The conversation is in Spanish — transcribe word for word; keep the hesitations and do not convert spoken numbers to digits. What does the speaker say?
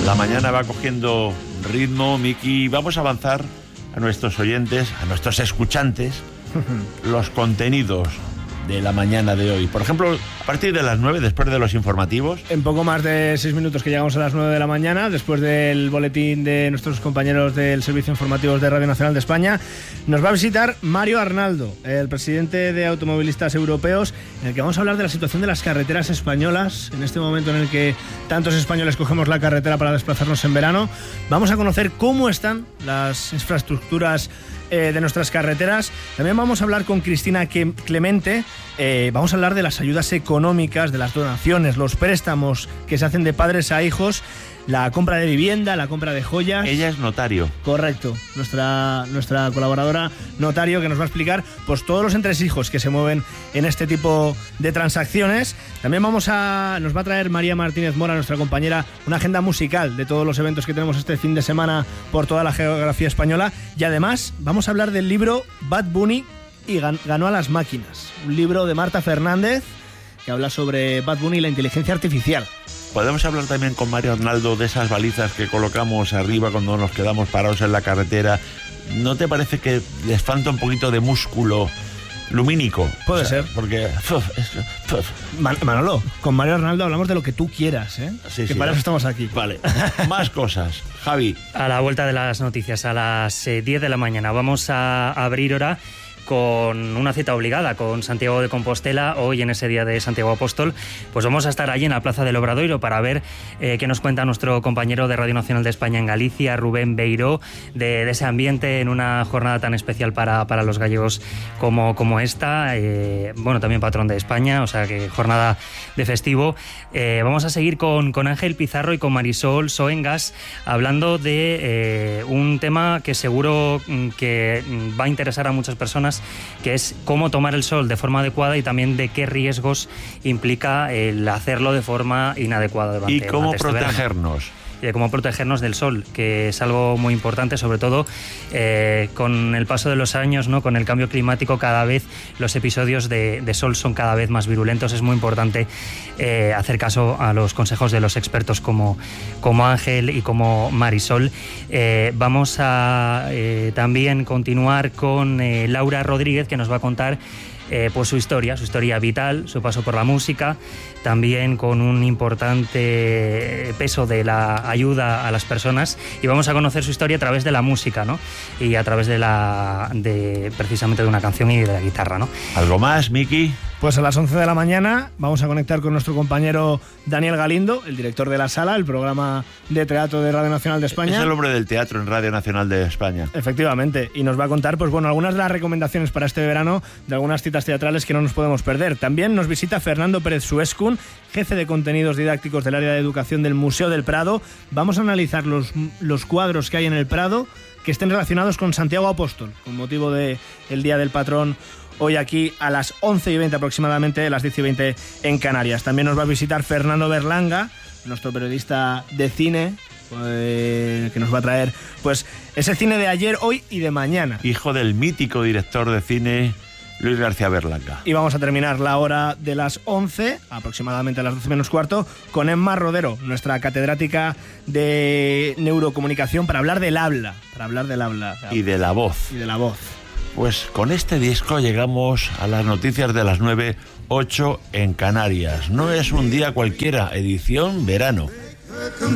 La mañana va cogiendo ritmo, Miki. Vamos a avanzar a nuestros oyentes, a nuestros escuchantes, los contenidos de la mañana de hoy. Por ejemplo, a partir de las nueve, después de los informativos. En poco más de seis minutos que llegamos a las nueve de la mañana, después del boletín de nuestros compañeros del Servicio Informativo de Radio Nacional de España, nos va a visitar Mario Arnaldo, el presidente de Automovilistas Europeos, en el que vamos a hablar de la situación de las carreteras españolas, en este momento en el que tantos españoles cogemos la carretera para desplazarnos en verano. Vamos a conocer cómo están las infraestructuras eh, de nuestras carreteras. También vamos a hablar con Cristina Clemente. Eh, vamos a hablar de las ayudas económicas, de las donaciones, los préstamos que se hacen de padres a hijos, la compra de vivienda, la compra de joyas. Ella es notario. Correcto, nuestra, nuestra colaboradora notario, que nos va a explicar pues todos los entresijos que se mueven en este tipo de transacciones. También vamos a, nos va a traer María Martínez Mora, nuestra compañera, una agenda musical de todos los eventos que tenemos este fin de semana por toda la geografía española. Y además vamos a hablar del libro Bad Bunny y ganó a las máquinas, un libro de Marta Fernández que habla sobre Bad Bunny y la inteligencia artificial. Podemos hablar también con Mario Arnaldo de esas balizas que colocamos arriba cuando nos quedamos parados en la carretera. ¿No te parece que les falta un poquito de músculo lumínico? Puede o sea, ser. Porque... Uf, es, uf. Man- Manolo, con Mario Arnaldo hablamos de lo que tú quieras, ¿eh? Sí, que sí, para ¿no? eso estamos aquí. Vale, más cosas. Javi. A la vuelta de las noticias, a las eh, diez de la mañana, vamos a abrir hora con una cita obligada con Santiago de Compostela. Hoy, en ese día de Santiago Apóstol, pues vamos a estar allí en la Plaza del Obradoiro para ver eh, qué nos cuenta nuestro compañero de Radio Nacional de España en Galicia, Rubén Beiró, de, de ese ambiente en una jornada tan especial para, para los gallegos como, como esta. Eh, bueno, también patrón de España, o sea que jornada de festivo. Eh, vamos a seguir con, con Ángel Pizarro y con Marisol Soengas hablando de eh, un tema que seguro que va a interesar a muchas personas, que es cómo tomar el sol de forma adecuada y también de qué riesgos implica el hacerlo de forma inadecuada durante, ¿Y cómo durante este protegernos? verano. Y de cómo protegernos del sol, que es algo muy importante, sobre todo eh, con el paso de los años, ¿no? Con el cambio climático, cada vez los episodios de, de sol son cada vez más virulentos. Es muy importante eh, hacer caso a los consejos de los expertos como, como Ángel y como Marisol. Eh, vamos a eh, también continuar con eh, Laura Rodríguez, que nos va a contar Eh, pues su historia, su historia vital, su paso por la música, también con un importante peso de la ayuda a las personas, y vamos a conocer su historia a través de la música, ¿no? Y a través de la de precisamente de una canción y de la guitarra, ¿no? ¿Algo más, Miki? Pues a las once de la mañana vamos a conectar con nuestro compañero Daniel Galindo, el director de La Sala, el programa de teatro de Radio Nacional de España. Es el hombre del teatro en Radio Nacional de España. Efectivamente, y nos va a contar pues bueno, algunas de las recomendaciones para este verano de algunas citas teatrales que no nos podemos perder. También nos visita Fernando Pérez Suescun, jefe de contenidos didácticos del área de educación del Museo del Prado. Vamos a analizar los, los cuadros que hay en el Prado que estén relacionados con Santiago Apóstol, con motivo del Día del Patrón, hoy aquí a las once y veinte aproximadamente, las diez y veinte en Canarias. También nos va a visitar Fernando Berlanga, nuestro periodista de cine, eh, que nos va a traer pues ese cine de ayer, hoy y de mañana. Hijo del mítico director de cine Luis García Berlanga. Y vamos a terminar la hora de las once, aproximadamente a las doce menos cuarto, con Emma Rodero, nuestra catedrática de neurocomunicación, para hablar del habla, para hablar del habla. Y de la voz. Y de la voz. Pues con este disco llegamos a las noticias de las nueve, ocho en Canarias. No es un día cualquiera, edición verano.